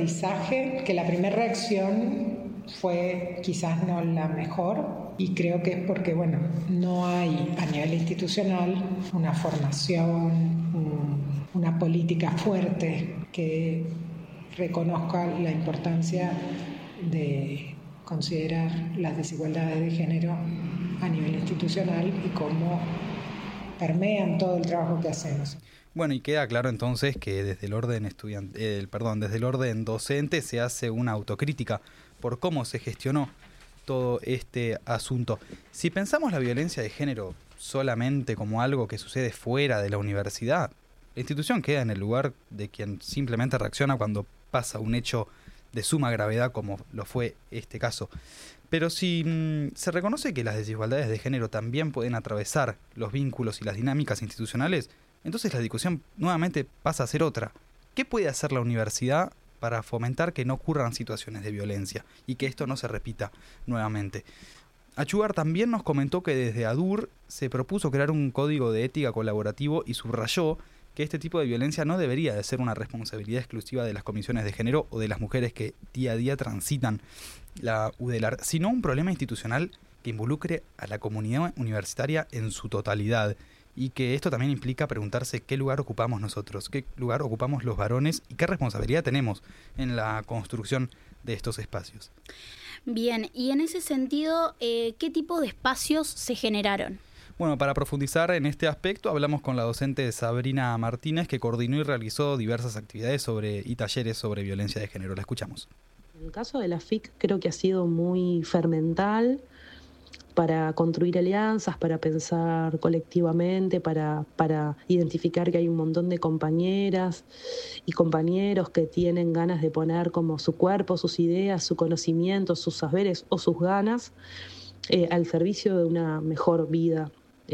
aprendizaje, que la primera reacción fue quizás no la mejor, y creo que es porque, bueno, no hay a nivel institucional una formación, una política fuerte que reconozca la importancia de considerar las desigualdades de género a nivel institucional y cómo permean todo el trabajo que hacemos. Bueno, y queda claro entonces que desde el orden desde el orden docente se hace una autocrítica por cómo se gestionó todo este asunto. Si pensamos la violencia de género solamente como algo que sucede fuera de la universidad, la institución queda en el lugar de quien simplemente reacciona cuando pasa un hecho de suma gravedad como lo fue este caso. Pero si se reconoce que las desigualdades de género también pueden atravesar los vínculos y las dinámicas institucionales, entonces la discusión nuevamente pasa a ser otra. ¿Qué puede hacer la universidad para fomentar que no ocurran situaciones de violencia y que esto no se repita nuevamente? Achugar también nos comentó que desde ADUR se propuso crear un código de ética colaborativo y subrayó que este tipo de violencia no debería de ser una responsabilidad exclusiva de las comisiones de género o de las mujeres que día a día transitan la UDELAR, sino un problema institucional que involucre a la comunidad universitaria en su totalidad, y que esto también implica preguntarse qué lugar ocupamos nosotros, qué lugar ocupamos los varones y qué responsabilidad tenemos en la construcción de estos espacios. Bien, y en ese sentido, ¿qué tipo de espacios se generaron? Bueno, para profundizar en este aspecto, hablamos con la docente Sabrina Martínez, que coordinó y realizó diversas actividades y talleres sobre violencia de género. La escuchamos. En el caso de la FIC creo que ha sido muy fermental para construir alianzas, para pensar colectivamente, para identificar que hay un montón de compañeras y compañeros que tienen ganas de poner como su cuerpo, sus ideas, su conocimiento, sus saberes o sus ganas al servicio de una mejor vida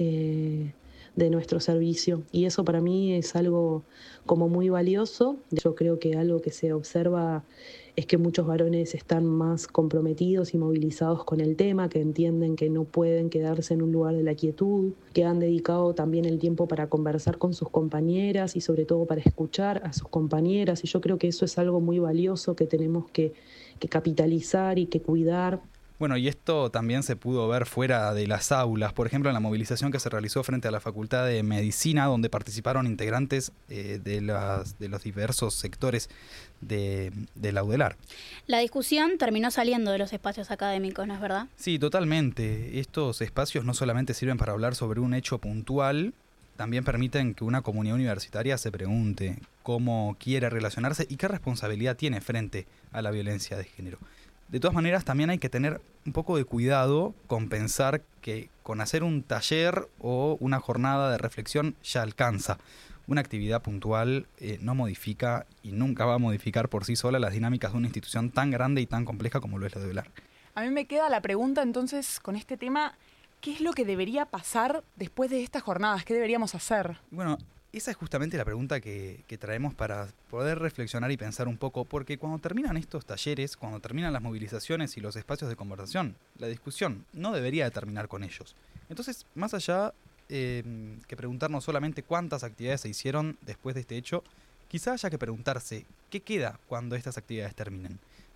de nuestro servicio. Y eso para mí es algo como muy valioso. Yo creo que algo que se observa es que muchos varones están más comprometidos y movilizados con el tema, que entienden que no pueden quedarse en un lugar de la quietud, que han dedicado también el tiempo para conversar con sus compañeras y sobre todo para escuchar a sus compañeras. Y yo creo que eso es algo muy valioso que tenemos que capitalizar y que cuidar. Bueno, y esto también se pudo ver fuera de las aulas, por ejemplo en la movilización que se realizó frente a la Facultad de Medicina, donde participaron integrantes de los diversos sectores de la UDELAR. La discusión terminó saliendo de los espacios académicos, ¿no es verdad? Sí, totalmente. Estos espacios no solamente sirven para hablar sobre un hecho puntual, también permiten que una comunidad universitaria se pregunte cómo quiere relacionarse y qué responsabilidad tiene frente a la violencia de género. De todas maneras, también hay que tener un poco de cuidado con pensar que con hacer un taller o una jornada de reflexión ya alcanza. Una actividad puntual no modifica y nunca va a modificar por sí sola las dinámicas de una institución tan grande y tan compleja como lo es la de UDELAR. A mí me queda la pregunta entonces con este tema, ¿qué es lo que debería pasar después de estas jornadas? ¿Qué deberíamos hacer? Bueno, esa es justamente la pregunta que traemos para poder reflexionar y pensar un poco, porque cuando terminan estos talleres, cuando terminan las movilizaciones y los espacios de conversación, la discusión no debería de terminar con ellos. Entonces, más allá que preguntarnos solamente cuántas actividades se hicieron después de este hecho, quizá haya que preguntarse qué queda cuando estas actividades terminan.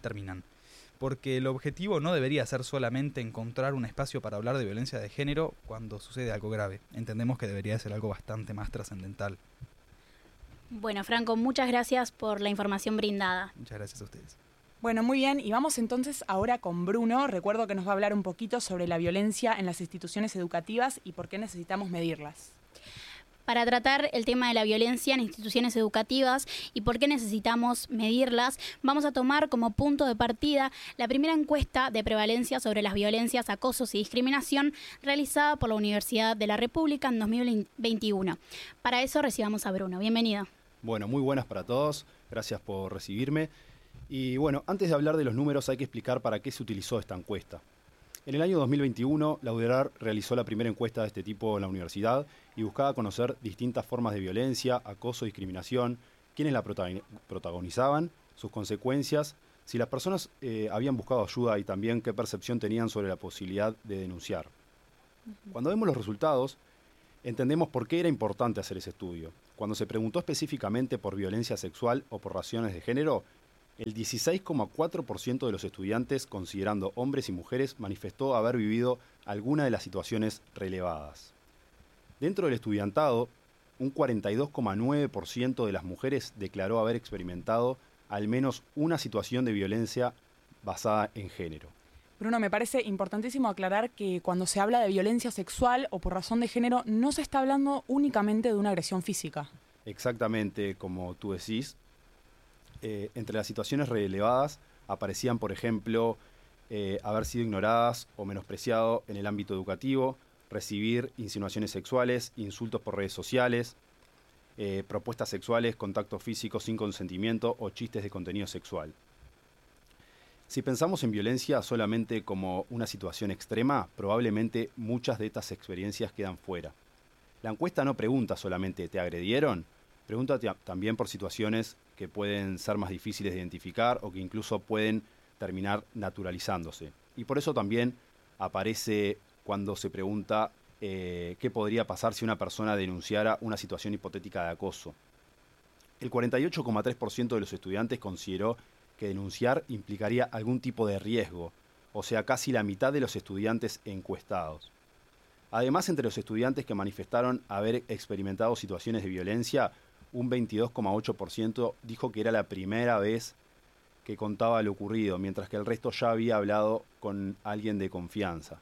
Porque el objetivo no debería ser solamente encontrar un espacio para hablar de violencia de género cuando sucede algo grave. Entendemos que debería ser algo bastante más trascendental. Bueno, Franco, muchas gracias por la información brindada. Muchas gracias a ustedes. Bueno, muy bien, y vamos entonces ahora con Bruno. Recuerdo que nos va a hablar un poquito sobre la violencia en las instituciones educativas y por qué necesitamos medirlas. Para tratar el tema de la violencia en instituciones educativas y por qué necesitamos medirlas, vamos a tomar como punto de partida la primera encuesta de prevalencia sobre las violencias, acosos y discriminación realizada por la Universidad de la República en 2021. Para eso recibamos a Bruno. Bienvenido. Bueno, muy buenas para todos. Gracias por recibirme. Y bueno, antes de hablar de los números hay que explicar para qué se utilizó esta encuesta. En el año 2021, la UDELAR realizó la primera encuesta de este tipo en la universidad y buscaba conocer distintas formas de violencia, acoso, discriminación, quiénes la protagonizaban, sus consecuencias, si las personas habían buscado ayuda y también qué percepción tenían sobre la posibilidad de denunciar. Cuando vemos los resultados, entendemos por qué era importante hacer ese estudio. Cuando se preguntó específicamente por violencia sexual o por razones de género, el 16,4% de los estudiantes, considerando hombres y mujeres, manifestó haber vivido alguna de las situaciones relevadas. Dentro del estudiantado, un 42,9% de las mujeres declaró haber experimentado al menos una situación de violencia basada en género. Bruno, me parece importantísimo aclarar que cuando se habla de violencia sexual o por razón de género, no se está hablando únicamente de una agresión física. Exactamente como tú decís. Entre las situaciones relevadas aparecían, por ejemplo, haber sido ignoradas o menospreciado en el ámbito educativo, recibir insinuaciones sexuales, insultos por redes sociales, propuestas sexuales, contactos físicos sin consentimiento o chistes de contenido sexual. Si pensamos en violencia solamente como una situación extrema, probablemente muchas de estas experiencias quedan fuera. La encuesta no pregunta solamente ¿te agredieron? Pregunta también por situaciones que pueden ser más difíciles de identificar o que incluso pueden terminar naturalizándose. Y por eso también aparece cuando se pregunta qué podría pasar si una persona denunciara una situación hipotética de acoso. El 48,3% de los estudiantes consideró que denunciar implicaría algún tipo de riesgo, o sea, casi la mitad de los estudiantes encuestados. Además, entre los estudiantes que manifestaron haber experimentado situaciones de violencia, un 22,8% dijo que era la primera vez que contaba lo ocurrido, mientras que el resto ya había hablado con alguien de confianza.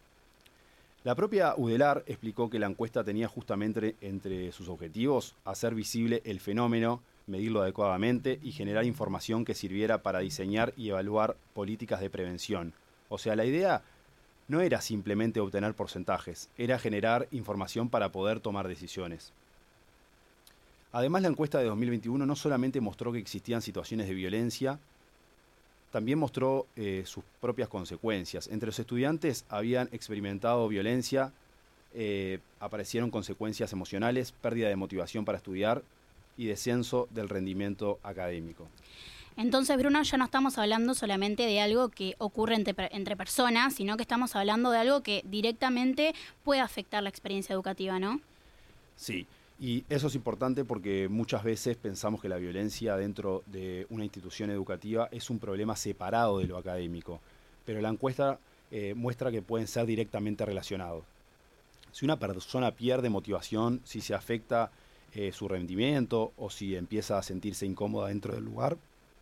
La propia UDELAR explicó que la encuesta tenía justamente entre sus objetivos hacer visible el fenómeno, medirlo adecuadamente y generar información que sirviera para diseñar y evaluar políticas de prevención. O sea, la idea no era simplemente obtener porcentajes, era generar información para poder tomar decisiones. Además, la encuesta de 2021 no solamente mostró que existían situaciones de violencia, también mostró sus propias consecuencias. Entre los estudiantes habían experimentado violencia, aparecieron consecuencias emocionales, pérdida de motivación para estudiar y descenso del rendimiento académico. Entonces, Bruno, ya no estamos hablando solamente de algo que ocurre entre personas, sino que estamos hablando de algo que directamente puede afectar la experiencia educativa, ¿no? Sí, y eso es importante porque muchas veces pensamos que la violencia dentro de una institución educativa es un problema separado de lo académico, pero la encuesta muestra que pueden ser directamente relacionados. Si una persona pierde motivación, si se afecta su rendimiento o si empieza a sentirse incómoda dentro del lugar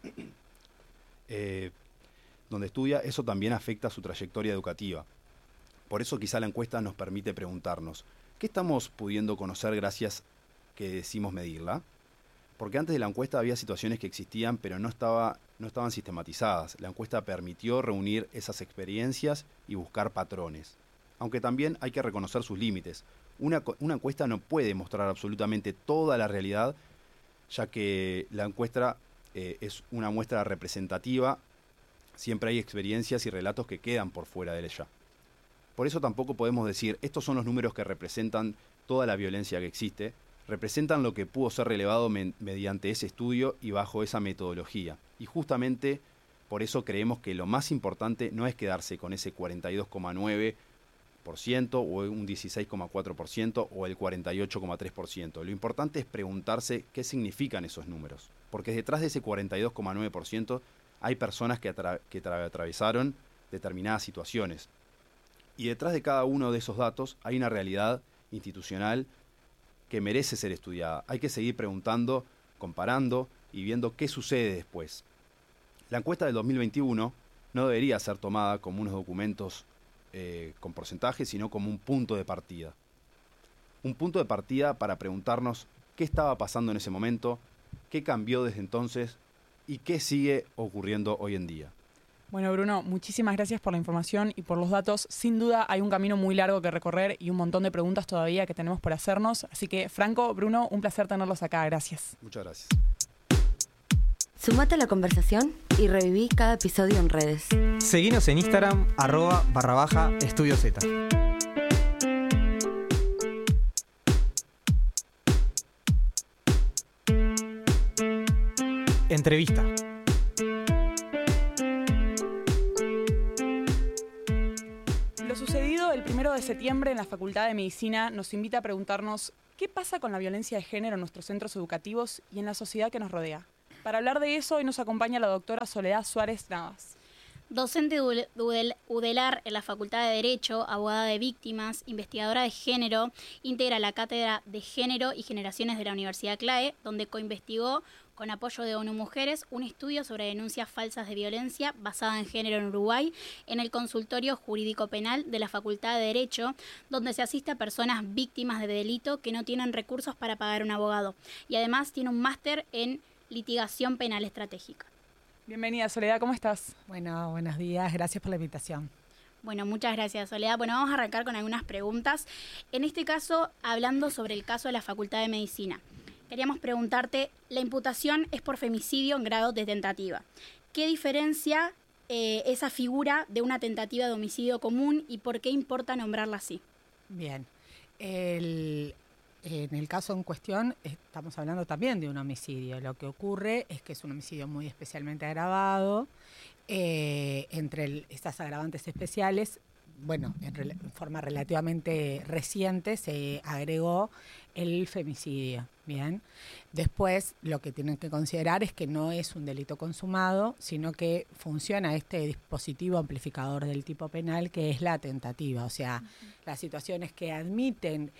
donde estudia, eso también afecta su trayectoria educativa. Por eso quizá la encuesta nos permite preguntarnos, ¿qué estamos pudiendo conocer gracias que decimos medirla? Porque antes de la encuesta había situaciones que existían pero no estaban sistematizadas. La encuesta permitió reunir esas experiencias y buscar patrones. Aunque también hay que reconocer sus límites. Una encuesta no puede mostrar absolutamente toda la realidad, ya que la encuesta es una muestra representativa, siempre hay experiencias y relatos que quedan por fuera de ella. Por eso tampoco podemos decir, estos son los números que representan toda la violencia que existe, representan lo que pudo ser relevado mediante ese estudio y bajo esa metodología. Y justamente por eso creemos que lo más importante no es quedarse con ese 42,9% o un 16,4% o el 48,3%. Lo importante es preguntarse qué significan esos números, porque detrás de ese 42,9% hay personas que atravesaron determinadas situaciones. Y detrás de cada uno de esos datos hay una realidad institucional que merece ser estudiada. Hay que seguir preguntando, comparando y viendo qué sucede después. La encuesta del 2021 no debería ser tomada como unos documentos con porcentajes, sino como un punto de partida. Un punto de partida para preguntarnos qué estaba pasando en ese momento, qué cambió desde entonces y qué sigue ocurriendo hoy en día. Bueno, Bruno, muchísimas gracias por la información y por los datos. Sin duda hay un camino muy largo que recorrer y un montón de preguntas todavía que tenemos por hacernos. Así que, Franco, Bruno, un placer tenerlos acá. Gracias. Muchas gracias. Sumate a la conversación y reviví cada episodio en redes. Seguinos en Instagram, @Estudio Z. Entrevista. Lo sucedido el 1 de septiembre en la Facultad de Medicina nos invita a preguntarnos ¿qué pasa con la violencia de género en nuestros centros educativos y en la sociedad que nos rodea? Para hablar de eso, hoy nos acompaña la doctora Soledad Suárez Navas. Docente UDELAR en la Facultad de Derecho, abogada de víctimas, investigadora de género, integra la Cátedra de Género y Generaciones de la Universidad CLAE, donde coinvestigó, con apoyo de ONU Mujeres, un estudio sobre denuncias falsas de violencia basada en género en Uruguay, en el Consultorio Jurídico Penal de la Facultad de Derecho, donde se asiste a personas víctimas de delito que no tienen recursos para pagar un abogado. Y además tiene un máster en litigación penal estratégica. Bienvenida, Soledad, ¿cómo estás? Bueno, buenos días, gracias por la invitación. Bueno, muchas gracias, Soledad. Bueno, vamos a arrancar con algunas preguntas. En este caso, hablando sobre el caso de la Facultad de Medicina, queríamos preguntarte, la imputación es por femicidio en grado de tentativa. ¿Qué diferencia esa figura de una tentativa de homicidio común y por qué importa nombrarla así? Bien, en el caso en cuestión estamos hablando también de un homicidio. Lo que ocurre es que es un homicidio muy especialmente agravado. Entre estas agravantes especiales, bueno, en forma relativamente reciente se agregó el femicidio. Bien. Después, lo que tienen que considerar es que no es un delito consumado, sino que funciona este dispositivo amplificador del tipo penal, que es la tentativa. O sea, las situaciones que admiten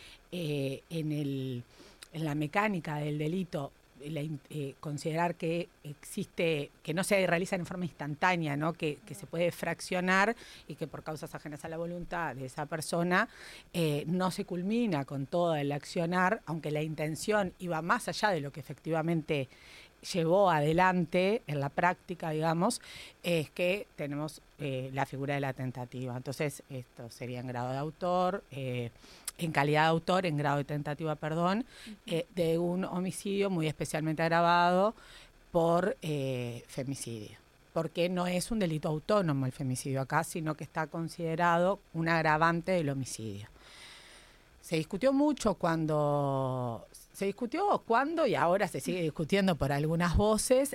en la mecánica del delito considerar que existe, que no se realiza en forma instantánea, ¿no? Que se puede fraccionar y que por causas ajenas a la voluntad de esa persona no se culmina con todo el accionar, aunque la intención iba más allá de lo que efectivamente llevó adelante en la práctica, digamos, es que tenemos la figura de la tentativa. Entonces, esto sería en grado de autor, en calidad de autor, en grado de tentativa, perdón, de un homicidio muy especialmente agravado por femicidio. Porque no es un delito autónomo el femicidio acá, sino que está considerado un agravante del homicidio. Se discutió mucho cuando y ahora se sigue discutiendo por algunas voces,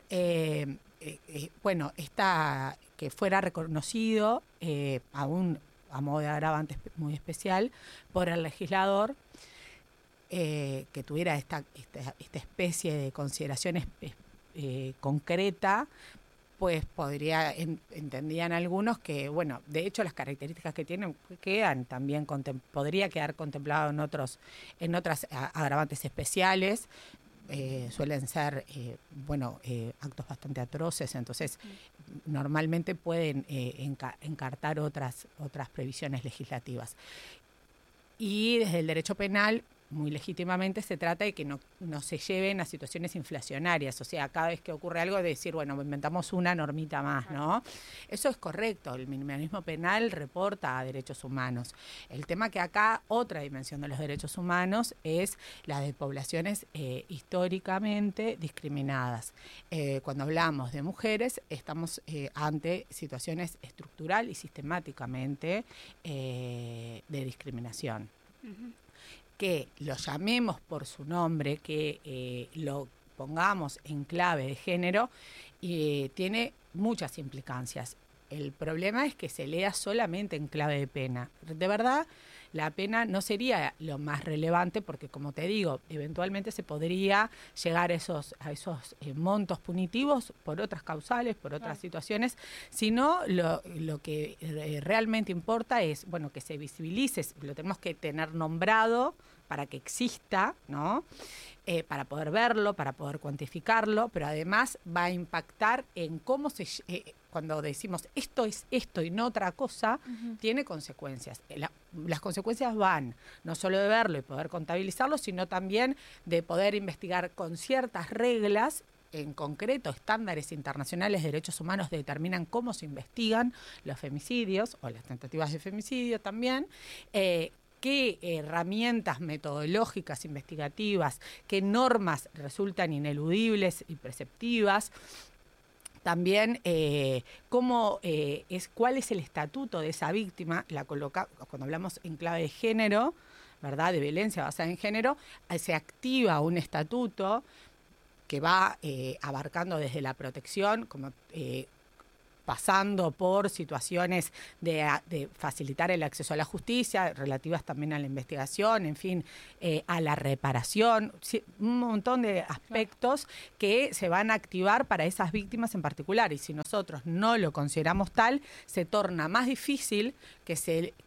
bueno, que fuera reconocido a modo de agravante muy especial por el legislador, que tuviera esta especie de consideración concreta, pues entendían algunos que, bueno, de hecho las características que tienen quedan también podría quedar contemplado en otras agravantes especiales. Suelen ser actos bastante atroces, entonces normalmente pueden encartar otras previsiones legislativas. Y desde el derecho penal, muy legítimamente, se trata de que no se lleven a situaciones inflacionarias, o sea, cada vez que ocurre algo de decir, bueno, inventamos una normita más, ¿no? Eso es correcto, el minimalismo penal reporta a derechos humanos. El tema que acá, otra dimensión de los derechos humanos, es la de poblaciones históricamente discriminadas. Cuando hablamos de mujeres, estamos ante situaciones estructural y sistemáticamente de discriminación. Uh-huh. Que lo llamemos por su nombre, que lo pongamos en clave de género, tiene muchas implicancias. El problema es que se lea solamente en clave de pena. De verdad, la pena no sería lo más relevante porque, como te digo, eventualmente se podría llegar a esos montos punitivos por otras causales, por otras situaciones, sino lo que realmente importa es, bueno, que se visibilice, lo tenemos que tener nombrado para que exista, ¿no? Para poder verlo, para poder cuantificarlo, pero además va a impactar en cómo cuando decimos esto es esto y no otra cosa, uh-huh, tiene consecuencias. Las consecuencias van no solo de verlo y poder contabilizarlo, sino también de poder investigar con ciertas reglas. En concreto, estándares internacionales de derechos humanos determinan cómo se investigan los femicidios o las tentativas de femicidio también. Qué herramientas metodológicas, investigativas, qué normas resultan ineludibles y preceptivas. También cuál es el estatuto de esa víctima, cuando hablamos en clave de género, ¿verdad? De violencia basada en género, se activa un estatuto que va abarcando desde la protección, como pasando por situaciones de facilitar el acceso a la justicia, relativas también a la investigación, en fin, a la reparación, un montón de aspectos que se van a activar para esas víctimas en particular. Y si nosotros no lo consideramos tal, se torna más difícil que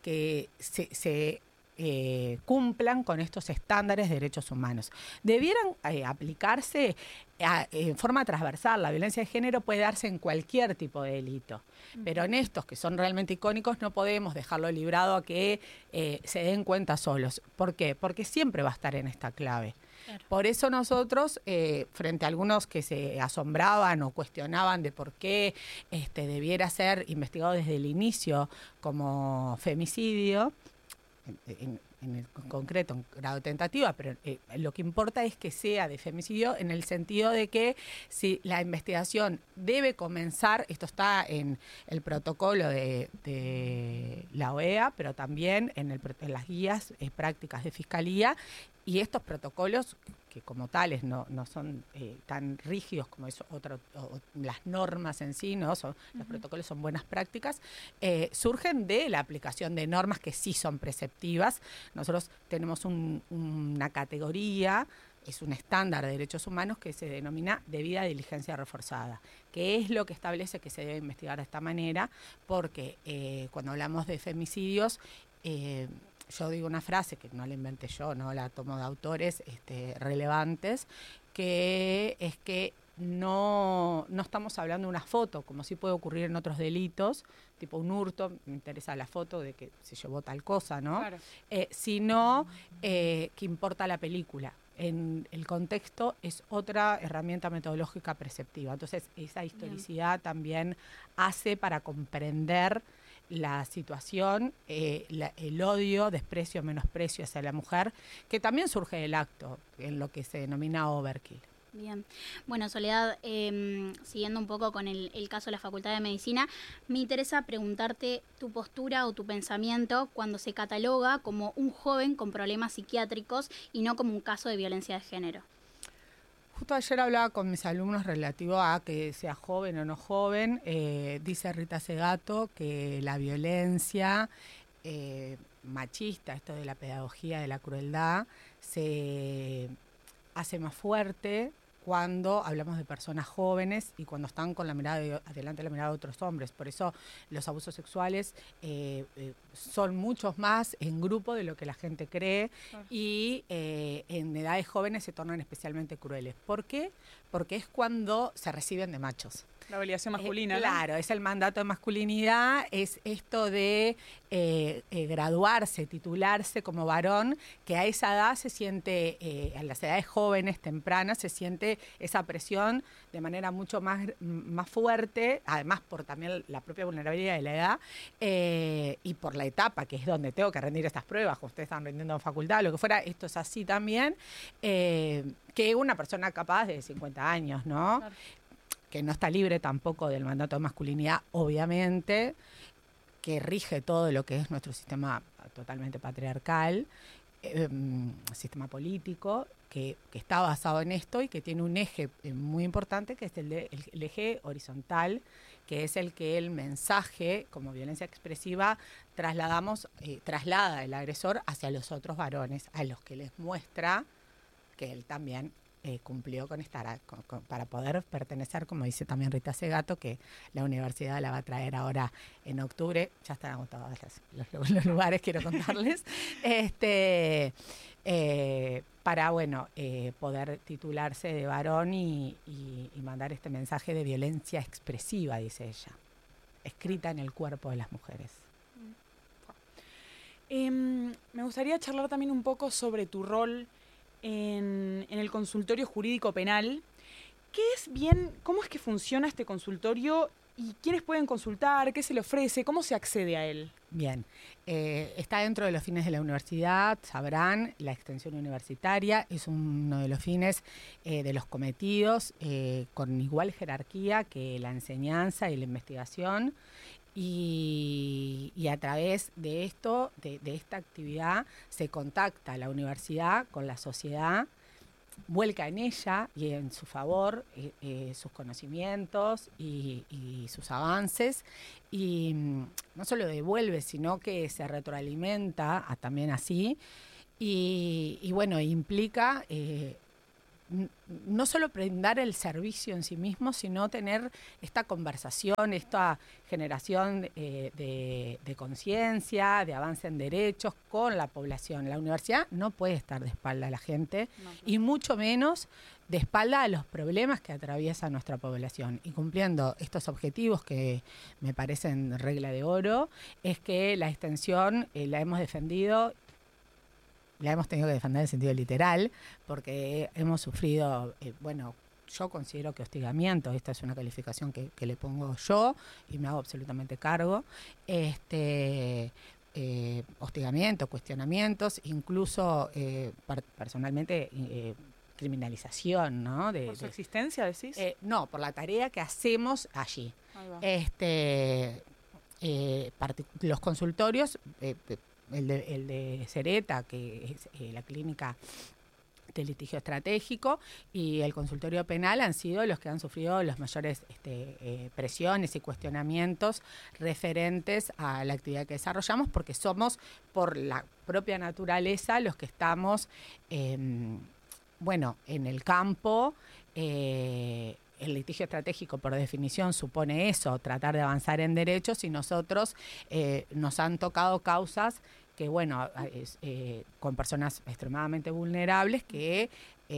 se cumplan con estos estándares de derechos humanos. Debieran aplicarse en forma transversal. La violencia de género puede darse en cualquier tipo de delito, pero en estos que son realmente icónicos no podemos dejarlo librado a que se den cuenta solos. ¿Por qué? Porque siempre va a estar en esta clave. Claro. Por eso nosotros, frente a algunos que se asombraban o cuestionaban de por qué debiera ser investigado desde el inicio como femicidio, en el concreto, en grado de tentativa, pero lo que importa es que sea de femicidio en el sentido de que si la investigación debe comenzar, esto está en el protocolo de la OEA, pero también en las guías prácticas de fiscalía, y estos protocolos que como tales no son tan rígidos como las normas en sí, ¿no? Los protocolos son buenas prácticas, surgen de la aplicación de normas que sí son preceptivas. Nosotros tenemos una categoría, es un estándar de derechos humanos que se denomina debida diligencia reforzada, que es lo que establece que se debe investigar de esta manera, porque cuando hablamos de femicidios, yo digo una frase que no la inventé yo, no la tomo de autores relevantes, que es que no estamos hablando de una foto, como sí puede ocurrir en otros delitos, tipo un hurto, me interesa la foto de que se llevó tal cosa, ¿no? Claro. Sino que importa la película. En el contexto es otra herramienta metodológica preceptiva. Entonces, esa historicidad también hace para comprender la situación, el odio, desprecio, menosprecio hacia la mujer, que también surge del acto, en lo que se denomina overkill. Bien. Bueno, Soledad, siguiendo un poco con el caso de la Facultad de Medicina, me interesa preguntarte tu postura o tu pensamiento cuando se cataloga como un joven con problemas psiquiátricos y no como un caso de violencia de género. Justo ayer hablaba con mis alumnos relativo a que sea joven o no joven. Dice Rita Segato que la violencia machista, esto de la pedagogía de la crueldad, se hace más fuerte cuando hablamos de personas jóvenes y cuando están con la mirada adelante la mirada de otros hombres. Por eso los abusos sexuales son muchos más en grupo de lo que la gente cree, y en edades jóvenes se tornan especialmente crueles. ¿Por qué? Porque es cuando se reciben de machos. La obligación masculina. Claro, es el mandato de masculinidad, es esto de graduarse, titularse como varón, que a esa edad se siente, a las edades jóvenes, tempranas, se siente esa presión de manera mucho más fuerte, además por también la propia vulnerabilidad de la edad, y por la etapa, que es donde tengo que rendir estas pruebas, como ustedes están rindiendo en facultad, lo que fuera, esto es así también, que una persona capaz de 50 años, ¿no? Claro. Que no está libre tampoco del mandato de masculinidad, obviamente, que rige todo lo que es nuestro sistema totalmente patriarcal, sistema político, que está basado en esto y que tiene un eje muy importante, que es el eje horizontal, que es el que el mensaje, como violencia expresiva, traslada el agresor hacia los otros varones, a los que les muestra que él también cumplió con estar para poder pertenecer, como dice también Rita Segato, que la universidad la va a traer ahora en octubre, ya están agotados los lugares, quiero contarles, para poder titularse de varón y mandar este mensaje de violencia expresiva, dice ella, escrita en el cuerpo de las mujeres. Me gustaría charlar también un poco sobre tu rol en el consultorio jurídico penal. ¿Cómo es que funciona este consultorio y quiénes pueden consultar? ¿Qué se le ofrece? ¿Cómo se accede a él? Bien, está dentro de los fines de la universidad, sabrán, la extensión universitaria es uno de los fines de los cometidos con igual jerarquía que la enseñanza y la investigación. Y a través de esto, de esta actividad, se contacta la universidad con la sociedad vuelca en ella y en su favor sus conocimientos y sus avances, y no solo devuelve, sino que se retroalimenta también así, y bueno, implica no solo brindar el servicio en sí mismo, sino tener esta conversación, esta generación de conciencia, de avance en derechos con la población. La universidad no puede estar de espalda a la gente, y mucho menos de espalda a los problemas que atraviesa nuestra población. Y cumpliendo estos objetivos que me parecen regla de oro, es que la extensión la hemos defendido. La hemos tenido que defender en el sentido literal, porque hemos sufrido, yo considero que hostigamiento, esta es una calificación que le pongo yo y me hago absolutamente cargo, hostigamiento, cuestionamientos, incluso personalmente criminalización, ¿no? ¿Por su existencia, decís? No, por la tarea que hacemos allí. Los consultorios... El de Cereta, que es la clínica de litigio estratégico, y el consultorio penal han sido los que han sufrido los mayores presiones y cuestionamientos referentes a la actividad que desarrollamos, porque somos, por la propia naturaleza, los que estamos en el campo. El litigio estratégico, por definición, supone eso, tratar de avanzar en derechos, y nosotros nos han tocado causas que, con personas extremadamente vulnerables que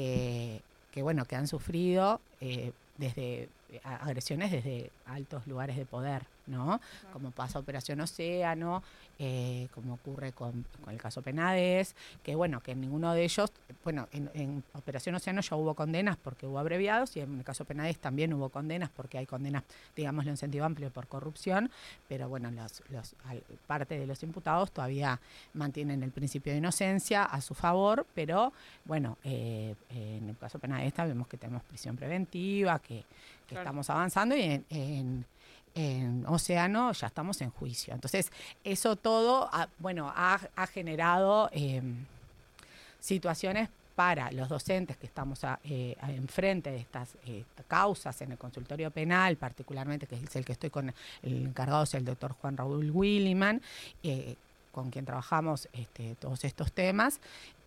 han sufrido desde agresiones desde altos lugares de poder, ¿no? Claro. Como pasa Operación Océano, como ocurre con el caso Penades, que en ninguno de ellos, en Operación Océano ya hubo condenas porque hubo abreviados, y en el caso Penades también hubo condenas porque hay condenas, digámoslo en sentido amplio, por corrupción, pero parte de los imputados todavía mantienen el principio de inocencia a su favor, pero en el caso Penades vemos que tenemos prisión preventiva, que claro, estamos avanzando, y en Océano ya estamos en juicio. Entonces, eso todo ha generado situaciones para los docentes que estamos enfrente de estas causas en el consultorio penal, particularmente, que es el que estoy con el encargado, es el doctor Juan Raúl Williman, con quien trabajamos todos estos temas.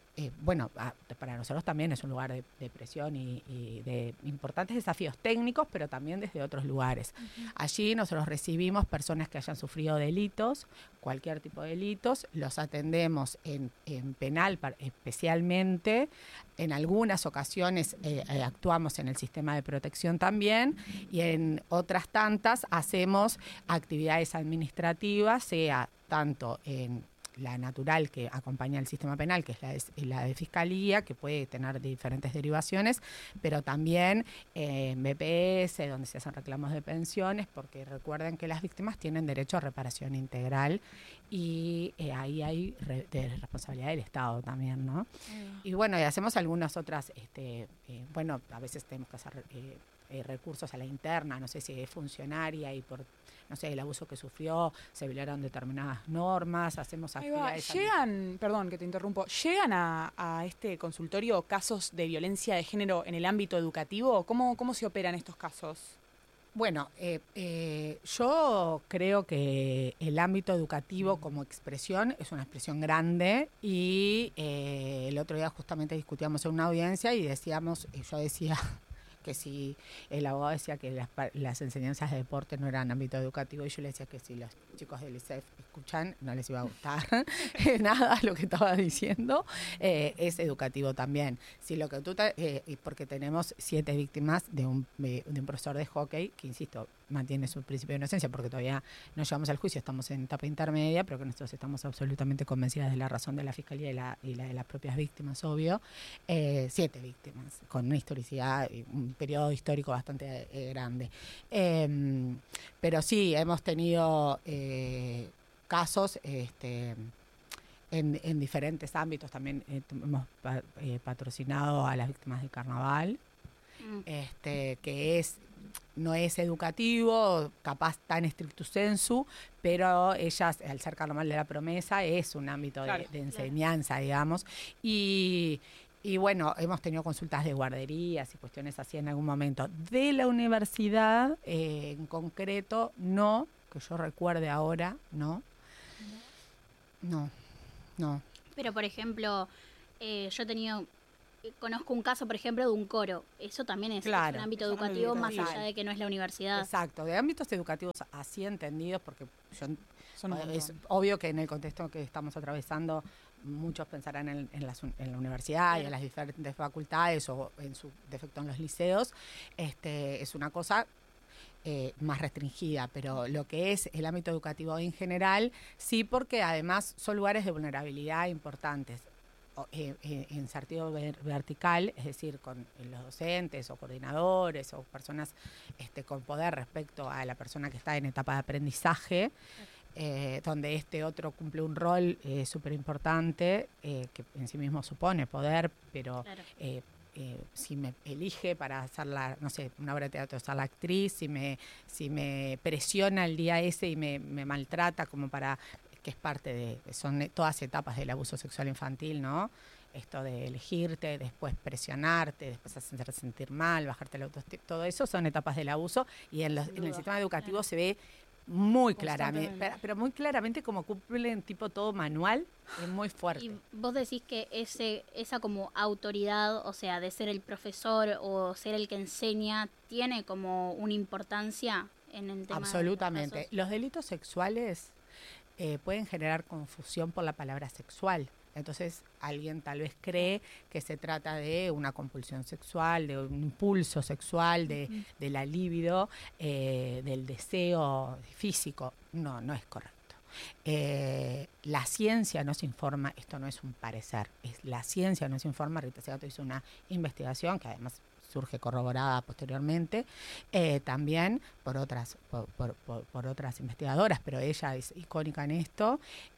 Para nosotros también es un lugar de presión y de importantes desafíos técnicos, pero también desde otros lugares. Uh-huh. Allí nosotros recibimos personas que hayan sufrido delitos, cualquier tipo de delitos, los atendemos en penal especialmente. En algunas ocasiones actuamos en el sistema de protección también, y en otras tantas hacemos actividades administrativas, sea tanto en la natural, que acompaña el sistema penal, que es la de fiscalía, que puede tener diferentes derivaciones, pero también BPS, donde se hacen reclamos de pensiones, porque recuerden que las víctimas tienen derecho a reparación integral, y ahí hay de responsabilidad del Estado también, ¿no? Y y hacemos algunas otras, a veces tenemos que hacer recursos a la interna, no sé si es funcionaria y por, no sé, el abuso que sufrió, se violaron determinadas normas, hacemos actividades. Perdón que te interrumpo, ¿llegan a este consultorio casos de violencia de género en el ámbito educativo? ¿Cómo se operan estos casos? Yo creo que el ámbito educativo como expresión es una expresión grande, y el otro día justamente discutíamos en una audiencia y yo decía que si el abogado decía que las enseñanzas de deporte no eran ámbito educativo, y yo le decía que si los chicos del ISEF escuchan, no les iba a gustar nada lo que estaba diciendo, es educativo también. Si lo que porque tenemos 7 víctimas de un profesor de hockey, que insisto, mantiene su principio de inocencia porque todavía no llegamos al juicio, estamos en etapa intermedia, pero que nosotros estamos absolutamente convencidas de la razón de la Fiscalía y la de las propias víctimas, obvio. 7 víctimas, con una historicidad, un periodo histórico bastante grande. Pero sí, hemos tenido casos en diferentes ámbitos. También hemos patrocinado a las víctimas del carnaval, que no es educativo, capaz tan stricto sensu, pero ellas, al ser Carnaval de la Promesa, es un ámbito de enseñanza, digamos, y Y bueno, hemos tenido consultas de guarderías y cuestiones así en algún momento. De la universidad, en concreto, no, que yo recuerde ahora, no. Pero, por ejemplo, conozco un caso, por ejemplo, de un coro. Eso también es un ámbito educativo, más allá de que no es la universidad. Exacto, de ámbitos educativos así entendidos, porque es obvio que en el contexto que estamos atravesando, muchos pensarán en la universidad y en las diferentes facultades o en su defecto en los liceos. Es una cosa más restringida, pero lo que es el ámbito educativo en general, sí, porque además son lugares de vulnerabilidad importantes. En sentido vertical, es decir, con los docentes o coordinadores o personas con poder respecto a la persona que está en etapa de aprendizaje, donde este otro cumple un rol súper importante, que en sí mismo supone poder, pero si me elige para hacer una obra de teatro, ser la actriz, si me presiona el día ese y me maltrata como para... que es parte son todas etapas del abuso sexual infantil, ¿no? Esto de elegirte, después presionarte, después hacerte sentir mal, bajarte la autoestima, todo eso son etapas del abuso y en el sistema educativo se ve muy claramente, pero muy claramente como cumplen tipo todo manual, es muy fuerte. Y vos decís que esa como autoridad, o sea, de ser el profesor o ser el que enseña, tiene como una importancia en el tema. Absolutamente. De los delitos sexuales pueden generar confusión por la palabra sexual. Entonces alguien tal vez cree que se trata de una compulsión sexual, de un impulso sexual, de la libido, del deseo físico. No es correcto. La ciencia nos informa, esto no es un parecer, la ciencia nos informa. Rita Segato hizo una investigación que además surge corroborada posteriormente, también por otras investigadoras, pero ella es icónica en esto,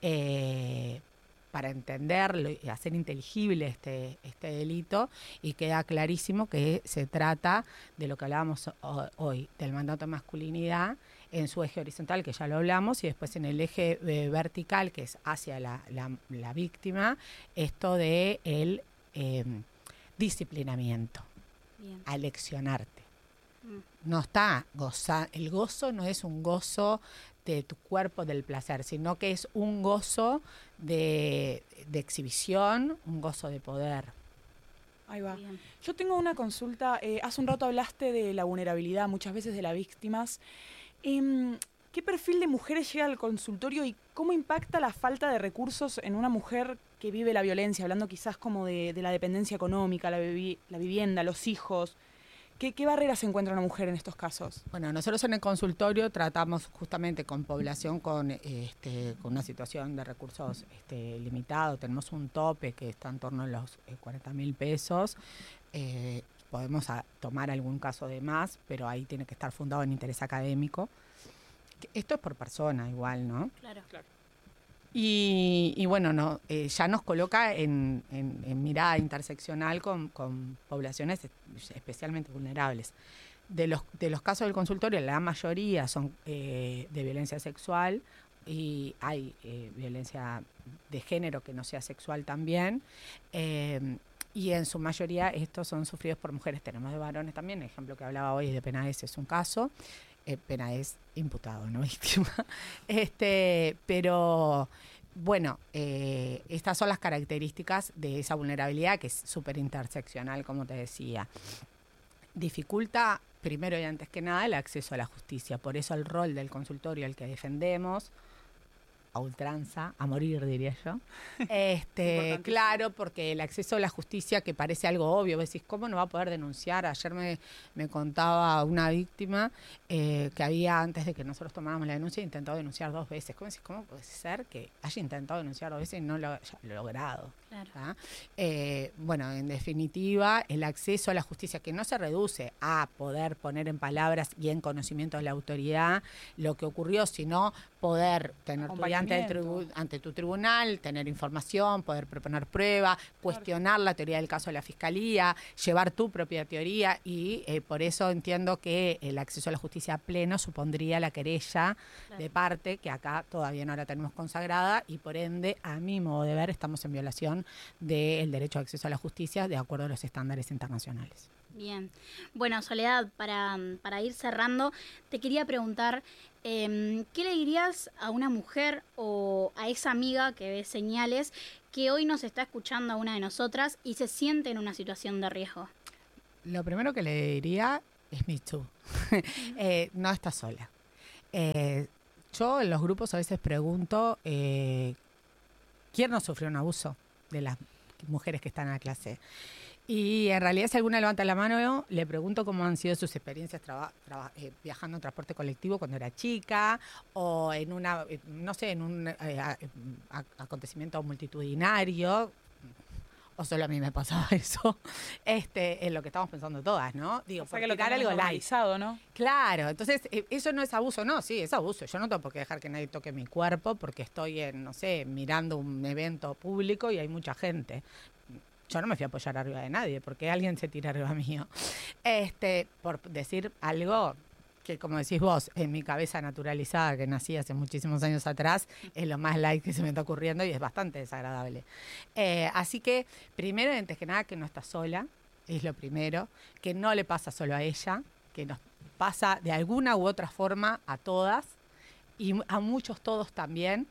para entenderlo y hacer inteligible este delito, y queda clarísimo que se trata de lo que hablábamos hoy, del mandato de masculinidad en su eje horizontal, que ya lo hablamos, y después en el eje vertical, que es hacia la víctima, esto de el disciplinamiento. Bien. Aleccionarte. No está el gozo no es un gozo de tu cuerpo, del placer, sino que es un gozo de exhibición, un gozo de poder. Ahí va. Bien. Yo tengo una consulta. Hace un rato hablaste de la vulnerabilidad, muchas veces de las víctimas. ¿Qué perfil de mujeres llega al consultorio y cómo impacta la falta de recursos en una mujer que vive la violencia? Hablando quizás como de la dependencia económica, la vivienda, los hijos. ¿Qué barreras se encuentra una mujer en estos casos? Bueno, nosotros en el consultorio tratamos justamente con población con una situación de recursos limitado. Tenemos un tope que está en torno a los 40.000 pesos. Podemos tomar algún caso de más, pero ahí tiene que estar fundado en interés académico. Esto es por persona igual, ¿no? Claro. Y bueno, ya nos coloca en mirada interseccional con poblaciones especialmente vulnerables. De los casos del consultorio, la mayoría son de violencia sexual, y hay violencia de género que no sea sexual también. Y en su mayoría estos son sufridos por mujeres. Tenemos de varones también, el ejemplo que hablaba hoy de Penaes es un caso. Penaes imputado, no víctima. Pero bueno, estas son las características de esa vulnerabilidad, que es súper interseccional, como te decía. Dificulta, primero y antes que nada, el acceso a la justicia. Por eso el rol del consultorio, el que defendemos, a ultranza, a morir, diría yo. Claro, porque el acceso a la justicia, que parece algo obvio, vos decís, ¿cómo no va a poder denunciar? Ayer me contaba una víctima que había, antes de que nosotros tomáramos la denuncia, intentado denunciar 2 veces. ¿Cómo decís? ¿Cómo puede ser que haya intentado denunciar 2 veces y no lo haya logrado? Claro. Bueno, en definitiva, el acceso a la justicia, que no se reduce a poder poner en palabras y en conocimiento de la autoridad lo que ocurrió, sino poder tener tu día ante tu tribunal, tener información, poder proponer pruebas, cuestionar la teoría del caso de la fiscalía, llevar tu propia teoría y por eso entiendo que el acceso a la justicia pleno supondría la querella de parte, que acá todavía no la tenemos consagrada y por ende, a mi modo de ver, estamos en violación del derecho de acceso a la justicia de acuerdo a los estándares internacionales. Bien. Bueno, Soledad, para ir cerrando, te quería preguntar, ¿qué le dirías a una mujer o a esa amiga que ve señales que hoy nos está escuchando a una de nosotras y se siente en una situación de riesgo? Lo primero que le diría es Me Too. No estás sola. Yo en los grupos a veces pregunto, ¿quién no sufrió un abuso de las mujeres que están en la clase? Y en realidad si alguna levanta la mano, le pregunto cómo han sido sus experiencias viajando en transporte colectivo cuando era chica o en un acontecimiento multitudinario. O solo a mí me pasaba eso, en lo que estamos pensando todas, ¿no? Digo, porque lo que algo normalizado, ¿no? Claro, entonces eso no es abuso, no, sí, es abuso. Yo no tengo por qué dejar que nadie toque mi cuerpo porque estoy mirando un evento público y hay mucha gente. Yo no me fui a apoyar arriba de nadie, porque alguien se tira arriba mío. Por decir algo que, como decís vos, en mi cabeza naturalizada, que nací hace muchísimos años atrás, es lo más light que se me está ocurriendo y es bastante desagradable. Así que, primero, antes que nada, que no está sola, es lo primero, que no le pasa solo a ella, que nos pasa de alguna u otra forma a todas y a muchos todos también,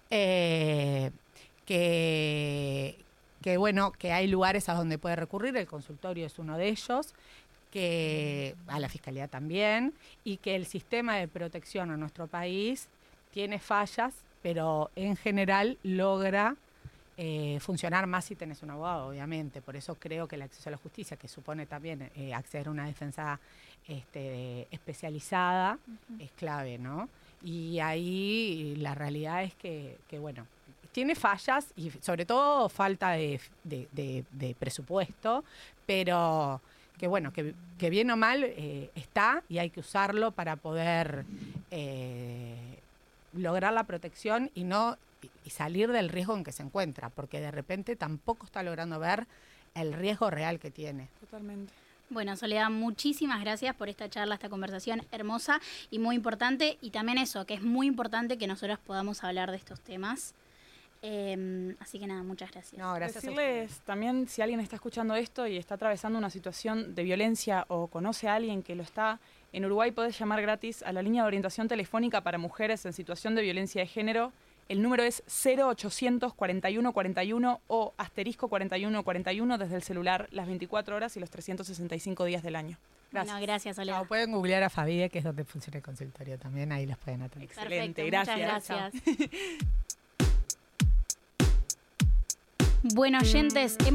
que hay lugares a donde puede recurrir, el consultorio es uno de ellos, que a la fiscalía también, y que el sistema de protección en nuestro país tiene fallas, pero en general logra funcionar más si tenés un abogado, obviamente. Por eso creo que el acceso a la justicia, que supone también acceder a una defensa especializada, es clave, ¿no? Y ahí la realidad es que tiene fallas y sobre todo falta de presupuesto, pero que bien o mal está y hay que usarlo para poder lograr la protección y salir del riesgo en que se encuentra, porque de repente tampoco está logrando ver el riesgo real que tiene. Totalmente. Bueno, Soledad, muchísimas gracias por esta charla, esta conversación hermosa y muy importante, y también eso, que es muy importante que nosotros podamos hablar de estos temas. Así que nada, muchas gracias. No, gracias. Decirles también, si alguien está escuchando esto y está atravesando una situación de violencia o conoce a alguien que lo está, en Uruguay podés llamar gratis a la línea de orientación telefónica para mujeres en situación de violencia de género. El número es 0800 41 41 o * 41 41 desde el celular las 24 horas y los 365 días del año. Gracias. Bueno, gracias, Soledad. Pueden googlear a Fabide, que es donde funciona el consultorio también, ahí los pueden atender. Excelente, perfecto, gracias. Muchas gracias. Bueno, oyentes,